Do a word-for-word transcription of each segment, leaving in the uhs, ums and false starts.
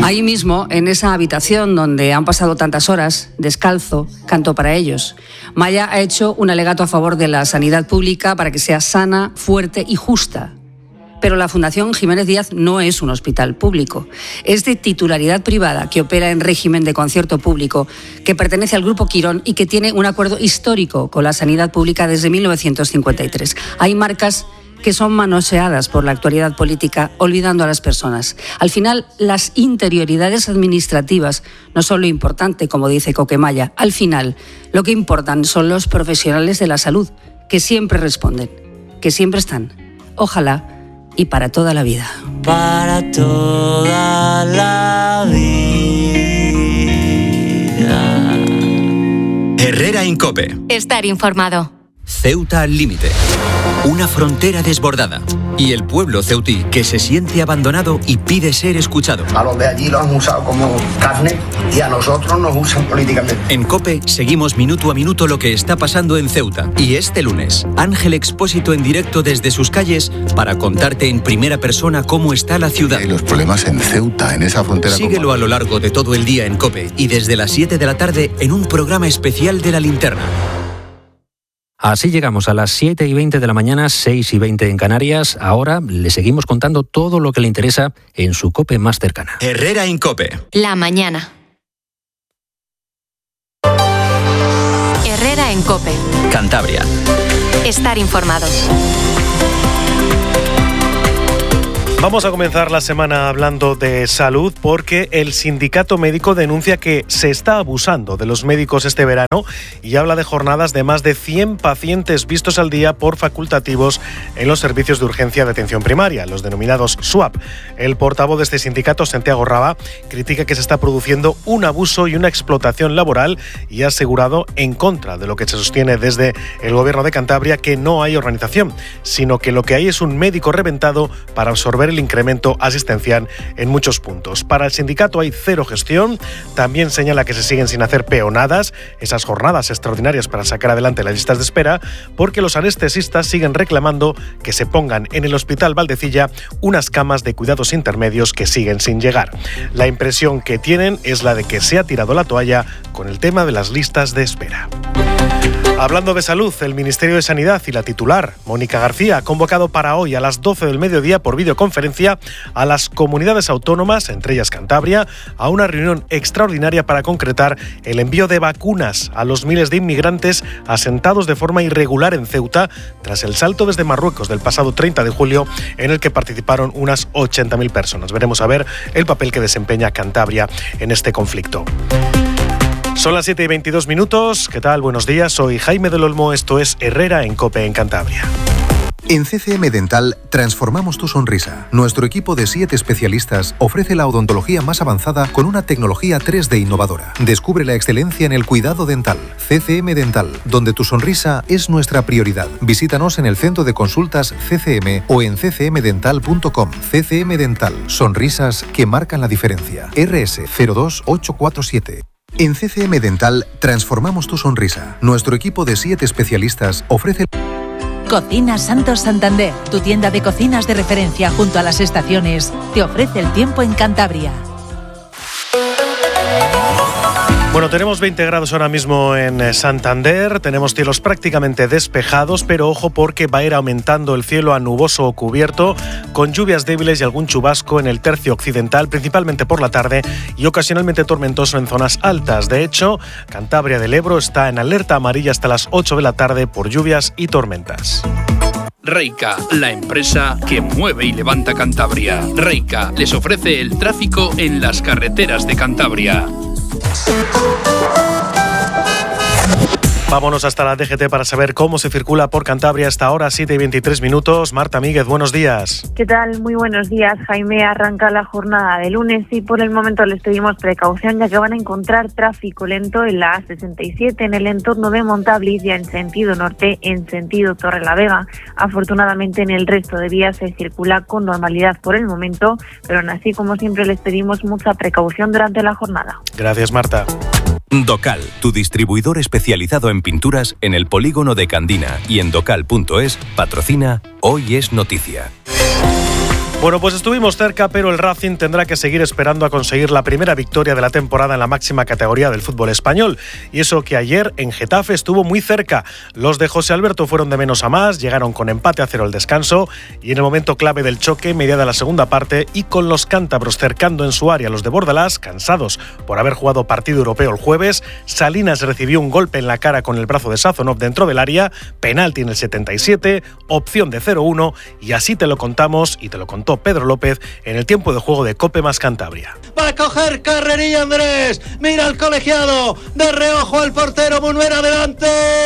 Ahí mismo, en esa habitación donde han pasado tantas horas, descalzo, canto para ellos. Maya ha hecho un alegato a favor de la sanidad pública para que sea sana, fuerte y justa. Pero la Fundación Jiménez Díaz no es un hospital público. Es de titularidad privada, que opera en régimen de concierto público, que pertenece al Grupo Quirón y que tiene un acuerdo histórico con la sanidad pública desde mil novecientos cincuenta y tres. Hay marcas que son manoseadas por la actualidad política, olvidando a las personas. Al final, las interioridades administrativas no son lo importante, como dice Coquemaya. Al final, lo que importan son los profesionales de la salud, que siempre responden, que siempre están. Ojalá y para toda la vida. Para toda la vida. Herrera en COPE. Estar informado. Ceuta al límite. Una frontera desbordada. Y el pueblo ceutí que se siente abandonado y pide ser escuchado. A los de allí los han usado como carne y a nosotros nos usan políticamente. En COPE seguimos minuto a minuto lo que está pasando en Ceuta. Y este lunes, Ángel Expósito en directo desde sus calles para contarte en primera persona cómo está la ciudad. Y los problemas en Ceuta, en esa frontera. Síguelo como... a lo largo de todo el día en COPE y desde las siete de la tarde en un programa especial de La Linterna. Así llegamos a las siete y veinte de la mañana, seis y veinte en Canarias. Ahora le seguimos contando todo lo que le interesa en su COPE más cercana. Herrera en COPE. La mañana. Herrera en COPE. Cantabria. Estar informado. Vamos a comenzar la semana hablando de salud porque el sindicato médico denuncia que se está abusando de los médicos este verano y habla de jornadas de más de cien pacientes vistos al día por facultativos en los servicios de urgencia de atención primaria, los denominados S U A P. El portavoz de este sindicato, Santiago Raba, critica que se está produciendo un abuso y una explotación laboral y ha asegurado, en contra de lo que se sostiene desde el gobierno de Cantabria, que no hay organización, sino que lo que hay es un médico reventado para absorber el incremento asistencial en muchos puntos. Para el sindicato hay cero gestión. También señala que se siguen sin hacer peonadas, esas jornadas extraordinarias para sacar adelante las listas de espera, porque los anestesistas siguen reclamando que se pongan en el Hospital Valdecilla unas camas de cuidados intermedios que siguen sin llegar. La impresión que tienen es la de que se ha tirado la toalla con el tema de las listas de espera. Hablando de salud, el Ministerio de Sanidad y la titular, Mónica García, ha convocado para hoy a las doce del mediodía por videoconferencia a las comunidades autónomas, entre ellas Cantabria, a una reunión extraordinaria para concretar el envío de vacunas a los miles de inmigrantes asentados de forma irregular en Ceuta tras el salto desde Marruecos del pasado treinta de julio, en el que participaron unas ochenta mil personas. Veremos a ver el papel que desempeña Cantabria en este conflicto. Son las siete y veintidós minutos. ¿Qué tal? Buenos días. Soy Jaime del Olmo. Esto es Herrera en COPE en Cantabria. En C C M Dental transformamos tu sonrisa. Nuestro equipo de siete especialistas ofrece la odontología más avanzada con una tecnología tres D innovadora. Descubre la excelencia en el cuidado dental. C C M Dental, donde tu sonrisa es nuestra prioridad. Visítanos en el centro de consultas C C M o en c c m dental punto com. C C M Dental, sonrisas que marcan la diferencia. R S cero dos ocho cuatro siete. En C C M Dental transformamos tu sonrisa. Nuestro equipo de siete especialistas ofrece... Cocinas Santos Santander, tu tienda de cocinas de referencia junto a las estaciones, te ofrece el tiempo en Cantabria. Bueno, tenemos veinte grados ahora mismo en Santander, tenemos cielos prácticamente despejados, pero ojo porque va a ir aumentando el cielo a nuboso o cubierto, con lluvias débiles y algún chubasco en el tercio occidental, principalmente por la tarde, y ocasionalmente tormentoso en zonas altas. De hecho, Cantabria del Ebro está en alerta amarilla hasta las ocho de la tarde por lluvias y tormentas. Reica, la empresa que mueve y levanta Cantabria. Reica les ofrece el tráfico en las carreteras de Cantabria. Vámonos hasta la D G T para saber cómo se circula por Cantabria hasta ahora, siete y veintitrés minutos. Marta Míguez, buenos días. ¿Qué tal? Muy buenos días, Jaime. Arranca la jornada de lunes y por el momento les pedimos precaución, ya que van a encontrar tráfico lento en la A sesenta y siete, en el entorno de Montabliz, ya en sentido norte, en sentido Torrelavega. Afortunadamente en el resto de vías se circula con normalidad por el momento, pero aún así, como siempre, les pedimos mucha precaución durante la jornada. Gracias, Marta. Docal, tu distribuidor especializado en pinturas en el polígono de Candina y en docal punto es, patrocina Hoy es Noticia. Bueno, pues estuvimos cerca, pero el Racing tendrá que seguir esperando a conseguir la primera victoria de la temporada en la máxima categoría del fútbol español. Y eso que ayer en Getafe estuvo muy cerca. Los de José Alberto fueron de menos a más, llegaron con empate a cero al descanso y en el momento clave del choque, mediada la segunda parte, y con los cántabros cercando en su área a los de Bordalás, cansados por haber jugado partido europeo el jueves, Salinas recibió un golpe en la cara con el brazo de Sazonov dentro del área, penalti en el setenta y siete, opción de cero uno, y así te lo contamos y te lo contó Pedro López en el tiempo de juego de COPE más Cantabria. Va a coger carrerilla Andrés, mira al colegiado, de reojo al portero, Munuera adelante,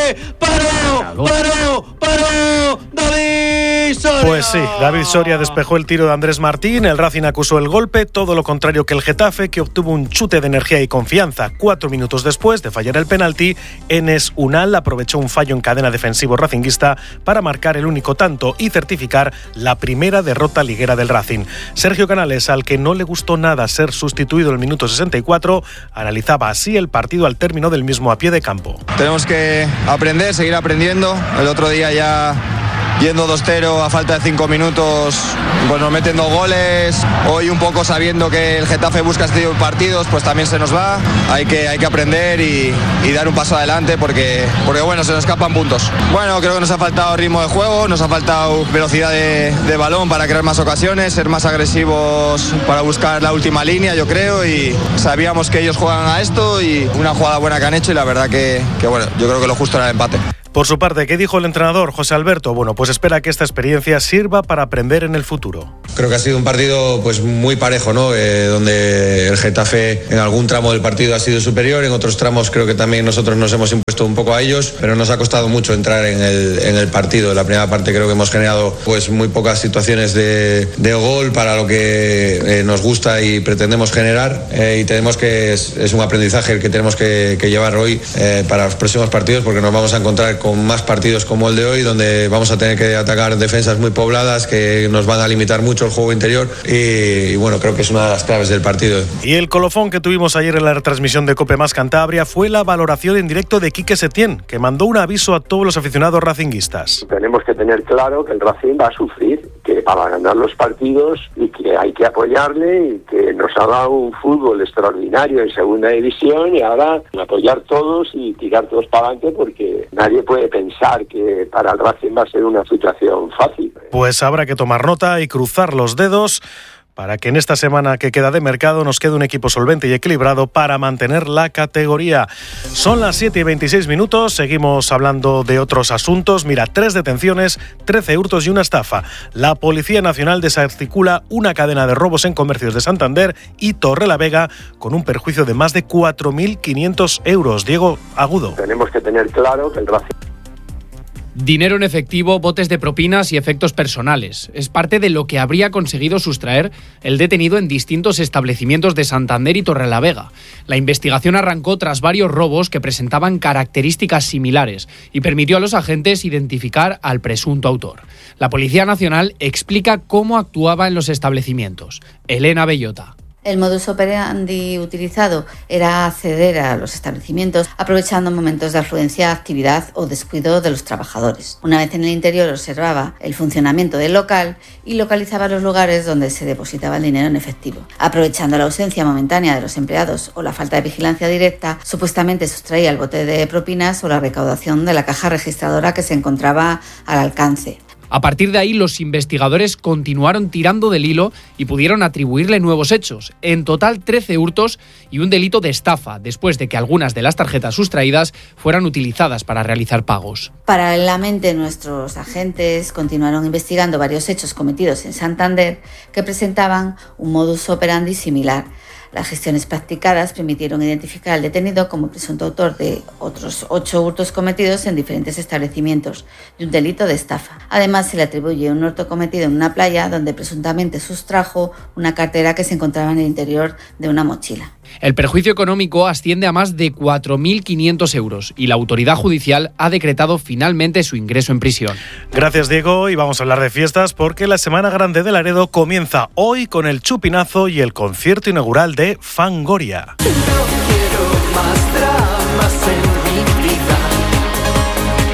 paró, paró, paró, David Soria. Pues sí, David Soria despejó el tiro de Andrés Martín, el Racing acusó el golpe, todo lo contrario que el Getafe, que obtuvo un chute de energía y confianza. Cuatro minutos después de fallar el penalti, Enes Unal aprovechó un fallo en cadena defensivo racinguista para marcar el único tanto y certificar la primera derrota liguera del Racing. Sergio Canales, al que no le gustó nada ser sustituido en el minuto sesenta y cuatro, analizaba así el partido al término del mismo a pie de campo. Tenemos que aprender, seguir aprendiendo. El otro día ya yendo dos cero a falta de cinco minutos, pues nos meten dos goles. Hoy un poco sabiendo que el Getafe busca este tipo de partidos, pues también se nos va. Hay que, hay que aprender y, y dar un paso adelante porque, porque bueno, se nos escapan puntos. Bueno, creo que nos ha faltado ritmo de juego, nos ha faltado velocidad de, de balón para crear más ocasiones, ser más agresivos para buscar la última línea, yo creo, y sabíamos que ellos juegan a esto y una jugada buena que han hecho y la verdad que, que bueno, yo creo que lo justo era el empate. Por su parte, ¿qué dijo el entrenador José Alberto? Bueno, pues espera que esta experiencia sirva para aprender en el futuro. Creo que ha sido un partido pues muy parejo, ¿no? Eh, donde el Getafe en algún tramo del partido ha sido superior, en otros tramos creo que también nosotros nos hemos impuesto un poco a ellos, pero nos ha costado mucho entrar en el, en el partido. En la primera parte creo que hemos generado pues muy pocas situaciones de, de gol para lo que eh, nos gusta y pretendemos generar, eh, y tenemos que, es, es un aprendizaje el que tenemos que, que llevar hoy eh, para los próximos partidos, porque nos vamos a encontrar con más partidos como el de hoy, donde vamos a tener que atacar defensas muy pobladas que nos van a limitar mucho el juego interior y, y bueno, creo que es una de las claves del partido. Y el colofón que tuvimos ayer en la retransmisión de COPE más Cantabria fue la valoración en directo de Quique Setién, que mandó un aviso a todos los aficionados racinguistas. Tenemos que tener claro que el Racing va a sufrir, que va a ganar los partidos y que hay que apoyarle y que nos ha dado un fútbol extraordinario en segunda división y ahora apoyar todos y tirar todos para adelante porque nadie puede pensar que para el Racing va a ser una situación fácil. Pues habrá que tomar nota y cruzar los dedos para que en esta semana que queda de mercado nos quede un equipo solvente y equilibrado para mantener la categoría. Son las siete y veintiséis minutos, seguimos hablando de otros asuntos. Mira, tres detenciones, trece hurtos y una estafa. La Policía Nacional desarticula una cadena de robos en comercios de Santander y Torrelavega con un perjuicio de más de cuatro mil quinientos euros. Diego Agudo. Tenemos que tener claro que el Racing... Dinero en efectivo, botes de propinas y efectos personales. Es parte de lo que habría conseguido sustraer el detenido en distintos establecimientos de Santander y Torrelavega. La investigación arrancó tras varios robos que presentaban características similares y permitió a los agentes identificar al presunto autor. La Policía Nacional explica cómo actuaba en los establecimientos. Elena Bellota. El modus operandi utilizado era acceder a los establecimientos aprovechando momentos de afluencia, actividad o descuido de los trabajadores. Una vez en el interior observaba el funcionamiento del local y localizaba los lugares donde se depositaba el dinero en efectivo. Aprovechando la ausencia momentánea de los empleados o la falta de vigilancia directa, supuestamente sustraía el bote de propinas o la recaudación de la caja registradora que se encontraba al alcance. A partir de ahí, los investigadores continuaron tirando del hilo y pudieron atribuirle nuevos hechos. En total, trece hurtos y un delito de estafa, después de que algunas de las tarjetas sustraídas fueran utilizadas para realizar pagos. Paralelamente, nuestros agentes continuaron investigando varios hechos cometidos en Santander que presentaban un modus operandi similar. Las gestiones practicadas permitieron identificar al detenido como presunto autor de otros ocho hurtos cometidos en diferentes establecimientos de un delito de estafa. Además, se le atribuye un hurto cometido en una playa donde presuntamente sustrajo una cartera que se encontraba en el interior de una mochila. El perjuicio económico asciende a más de cuatro mil quinientos euros y la autoridad judicial ha decretado finalmente su ingreso en prisión. Gracias, Diego, y vamos a hablar de fiestas porque la Semana Grande de Laredo comienza hoy con el chupinazo y el concierto inaugural de Fangoria. No quiero más dramas en mi vida.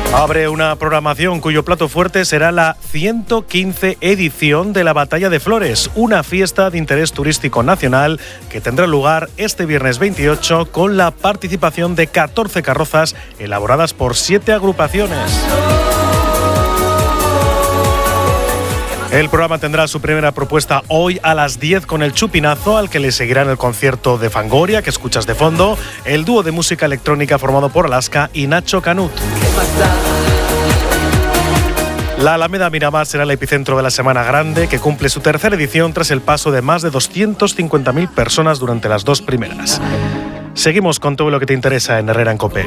Abre una programación cuyo plato fuerte será la ciento quince edición de la Batalla de Flores, una fiesta de interés turístico nacional que tendrá lugar este viernes veintiocho con la participación de catorce carrozas elaboradas por siete agrupaciones. El programa tendrá su primera propuesta hoy a las diez con el Chupinazo, al que le seguirán el concierto de Fangoria, que escuchas de fondo, el dúo de música electrónica formado por Alaska y Nacho Canut. La Alameda Miramar será el epicentro de la Semana Grande, que cumple su tercera edición tras el paso de más de doscientas cincuenta mil personas durante las dos primeras. Seguimos con todo lo que te interesa en Herrera en COPE.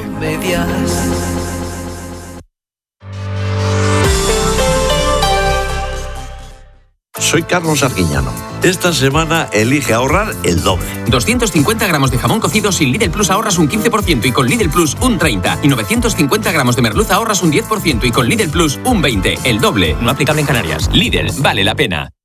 Soy Carlos Arguiñano. Esta semana elige ahorrar el doble. doscientos cincuenta gramos de jamón cocido sin Lidl Plus ahorras un quince por ciento y con Lidl Plus un treinta por ciento. Y novecientos cincuenta gramos de merluza ahorras un diez por ciento y con Lidl Plus un veinte por ciento. El doble. No aplicable en Canarias. Lidl, vale la pena.